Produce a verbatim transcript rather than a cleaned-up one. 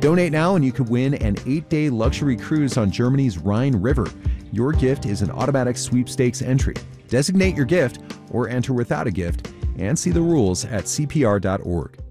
Donate now and you could win an eight-day luxury cruise on Germany's Rhine River. Your gift is an automatic sweepstakes entry. Designate your gift or enter without a gift and see the rules at C P R dot org.